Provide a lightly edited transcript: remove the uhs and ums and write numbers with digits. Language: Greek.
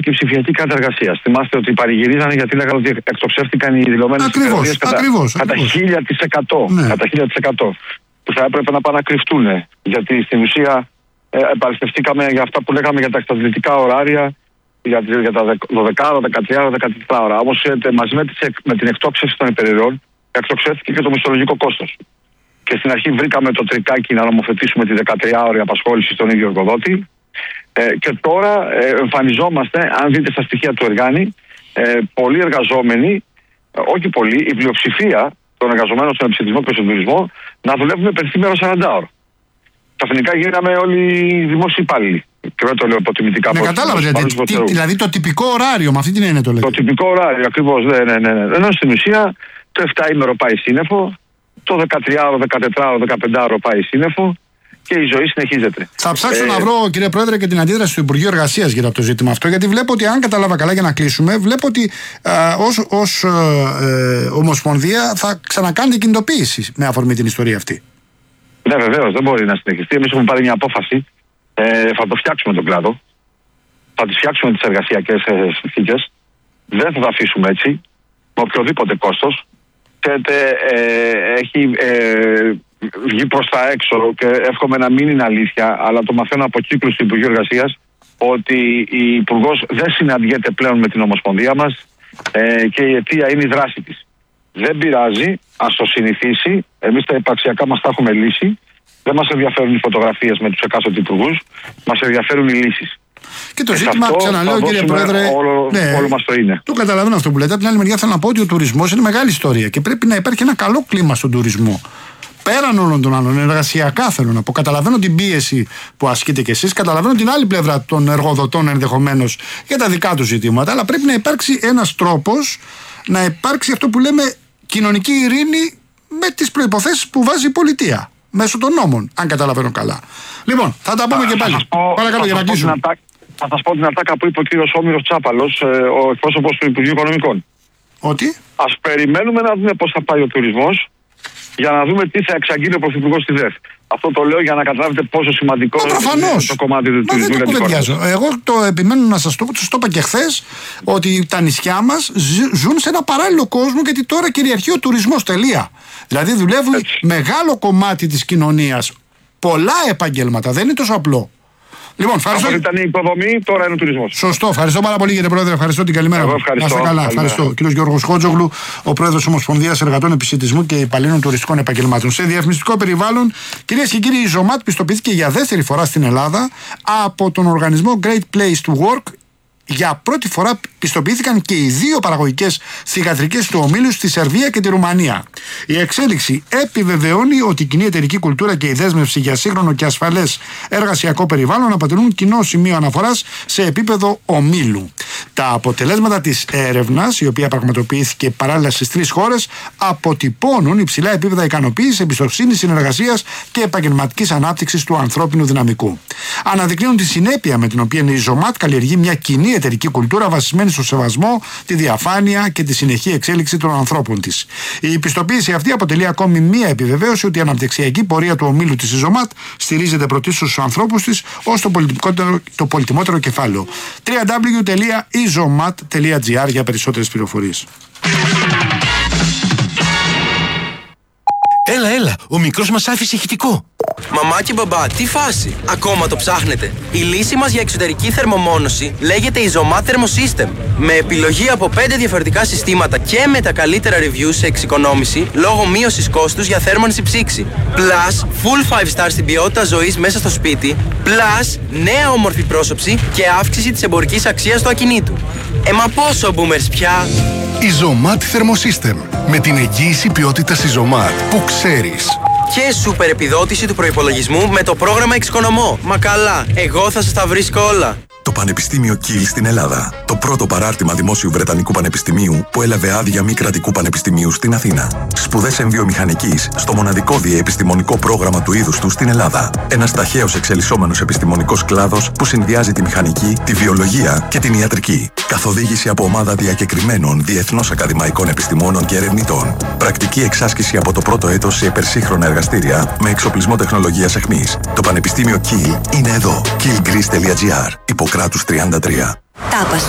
και η ψηφιακή κάρτα εργασίας. Θυμάστε ότι παρηγυρίζανε γιατί λέγανε ότι εκτοξεύτηκαν οι δηλωμένες υπεργολίες κατά 1000%. Ναι. Κατά 1000%. Που θα έπρεπε να πάνε να κρυφτούν. Γιατί στην ουσία επαληθευτήκαμε για αυτά που λέγαμε για τα εξαντλητικά ωράρια, για τα 12, 13, 14 ώρα. Όμως μαζί με την εκτόξευση των υπερηρώων εκτοξεύτηκε και το μισθολογικό κόστος. Και στην αρχή βρήκαμε το τρικάκι να νομοθετήσουμε τη 13ωρη απασχόληση στον ίδιο εργοδότη. Και τώρα εμφανιζόμαστε, αν δείτε στα στοιχεία του Εργάνη, πολλοί εργαζόμενοι, όχι πολλοί, η πλειοψηφία των εργαζομένων στον επιστημισμό και στον τουρισμό, να δουλεύουν πενθήμερο 40 ώρα. Ξαφνικά γίναμε όλοι δημόσιοι υπάλληλοι. Και δεν το λέω υποτιμητικά. Ναι, κατάλαβα. Δηλαδή το τυπικό ωράριο, με αυτή την έννοια το λέτε. Το τυπικό ωράριο, ακριβώς. Ναι. Ενώ στην ουσία το 7ήμερο πάει σύννεφο, το 13ωρο, 14ωρο, 15ωρο πάει σύννεφο και η ζωή συνεχίζεται. Θα ψάξω να βρω, κύριε Πρόεδρε, και την αντίδραση του Υπουργείου Εργασίας γύρω από το ζήτημα αυτό, γιατί βλέπω ότι, αν κατάλαβα καλά για να κλείσουμε, βλέπω ότι ως Ομοσπονδία θα ξανακάνετε κινητοποίηση με αφορμή την ιστορία αυτή. Ναι, βεβαίως, δεν μπορεί να συνεχιστεί. Εμείς έχουμε πάρει μια απόφαση. Θα το φτιάξουμε τον κλάδο. Θα τις φτιάξουμε τις εργασιακές συνθήκες. Δεν θα τα αφήσουμε έτσι, με οποιοδήποτε κόστος. Έχει βγει προς τα έξω και εύχομαι να μην είναι αλήθεια, αλλά το μαθαίνω από κύκλους του Υπουργείου Εργασίας, ότι η Υπουργός δεν συναντιέται πλέον με την Ομοσπονδία μας και η αιτία είναι η δράση της. Δεν πειράζει, ας το συνηθίσει. Εμείς τα υπαρξιακά μας τα έχουμε λύσει. Δεν μας ενδιαφέρουν οι φωτογραφίες με τους εκάστοτε υπουργούς, μας ενδιαφέρουν οι λύσεις. Και το ζήτημα, ξαναλέω, κύριε Πρόεδρε, όλο μας το είναι. Το καταλαβαίνω αυτό που λέτε. Από την άλλη μεριά, θέλω να πω ότι ο τουρισμός είναι μεγάλη ιστορία και πρέπει να υπάρχει ένα καλό κλίμα στον τουρισμό. Πέραν όλων των άλλων, εργασιακά θέλω να πω. Καταλαβαίνω την πίεση που ασκείτε κι εσείς, καταλαβαίνω την άλλη πλευρά των εργοδοτών ενδεχομένως για τα δικά τους ζητήματα, αλλά πρέπει να υπάρξει ένας τρόπος να υπάρξει αυτό που λέμε κοινωνική ειρήνη με τις προϋποθέσεις που βάζει η πολιτεία. Μέσω των νόμων, αν καταλαβαίνω καλά. Λοιπόν, θα τα πούμε και πάλι. Παρακαλώ, για να κλείσουμε. Θα σας πω την ατάκα που είπε ο κύριος Όμηρος Τσάπαλος, ο εκπρόσωπος του Υπουργείου Οικονομικών. Ότι? Ας περιμένουμε να δούμε πώς θα πάει ο τουρισμός, για να δούμε τι θα εξαγγείλει ο Πρωθυπουργός στη ΔΕΘ. Αυτό το λέω για να καταλάβετε πόσο σημαντικό είναι το κομμάτι του τουρισμού. Δεν το κουβεντιάζω. Εγώ το επιμένω να σας το πω, σας το είπα και χθες, ότι τα νησιά μας ζουν σε ένα παράλληλο κόσμο, γιατί τώρα κυριαρχεί ο τουρισμός. Τελεία. Δηλαδή δουλεύει μεγάλο κομμάτι της κοινωνίας. Πολλά επαγγέλματα. Δεν είναι τόσο απλό. Λοιπόν, ευχαριστώ. Αυτό ήταν η υποδομή, τώρα είναι ο τουρισμός. Σωστό. Ευχαριστώ πάρα πολύ, κύριε Πρόεδρε. Ευχαριστώ, την καλημέρα. Να είστε καλά. Ευχαριστώ. Κύριος Γιώργος Χότζογλου, ο Πρόεδρος Ομοσπονδίας Εργατών Επισιτισμού και Υπαλλήλων Τουριστικών Επαγγελμάτων. Σε διαφημιστικό περιβάλλον, κυρίες και κύριοι, η Ζωμάτ πιστοποιήθηκε για δεύτερη φορά στην Ελλάδα από τον οργανισμό Great Place to Work. Για πρώτη φορά πιστοποιήθηκαν και οι δύο παραγωγικές θυγατρικές του ομίλου στη Σερβία και τη Ρουμανία. Η εξέλιξη επιβεβαιώνει ότι η κοινή εταιρική κουλτούρα και η δέσμευση για σύγχρονο και ασφαλές εργασιακό περιβάλλον αποτελούν κοινό σημείο αναφοράς σε επίπεδο ομίλου. Τα αποτελέσματα της έρευνας, η οποία πραγματοποιήθηκε παράλληλα στις 3 χώρες, αποτυπώνουν υψηλά επίπεδα ικανοποίησης, εμπιστοσύνης, συνεργασίας και επαγγελματικής ανάπτυξης του ανθρώπινου δυναμικού. Αναδεικνύουν τη συνέπεια με την οποία η Ζωμάτ καλλιεργεί μια κοινή εταιρική κουλτούρα βασισμένη στο σεβασμό, τη διαφάνεια και τη συνεχή εξέλιξη των ανθρώπων της. Η πιστοποίηση αυτή αποτελεί ακόμη μία επιβεβαίωση ότι η αναπτυξιακή πορεία του ομίλου της Ζωμάτ στηρίζεται πρωτίστως στους ανθρώπους της ως το πολυτιμότερο κεφάλαιο. www.izomat.gr για περισσότερες πληροφορίες. Έλα, ο μικρός μας άφησε ηχητικό. Μαμά και μπαμπά, τι φάση! Ακόμα το ψάχνετε? Η λύση μας για εξωτερική θερμομόνωση λέγεται Izomat Thermosystem. Με επιλογή από 5 διαφορετικά συστήματα και με τα καλύτερα reviews σε εξοικονόμηση λόγω μείωσης κόστους για θέρμανση ψήξη. Plus, full 5 star στην ποιότητα ζωής μέσα στο σπίτι. Plus, νέα όμορφη πρόσωψη και αύξηση της εμπορικής αξίας του ακινήτου. Μα πόσο boomers πια! Izomat Thermosystem. Με την εγγύηση ποιότητας Izomat που ξέρεις. Και σούπερ επιδότηση του προϋπολογισμού με το πρόγραμμα Εξοικονομώ. Μα καλά, εγώ θα σας τα βρίσκω όλα. Το Πανεπιστήμιο Κιλ στην Ελλάδα. Το πρώτο παράρτημα δημόσιου Βρετανικού Πανεπιστημίου που έλαβε άδεια μη κρατικού πανεπιστημίου στην Αθήνα. Σπουδές εμβιομηχανικής στο μοναδικό διεπιστημονικό πρόγραμμα του είδους του στην Ελλάδα. Ένας ταχαίως εξελισσόμενος επιστημονικός κλάδος που συνδυάζει τη μηχανική, τη βιολογία και την ιατρική. Καθοδήγηση από ομάδα διακεκριμένων διεθνώς ακαδημαϊκών επιστημόνων και ερευνητών. Πρακτική εξάσκηση από το πρώτο έτος σε υπερσύγχρονα εργαστήρια με εξοπλισμό τεχνολογίας αιχμής. Το Πανεπιστήμιο Κιλ είναι εδώ. killgreece.gr. Υποκράτους 33. Τάπας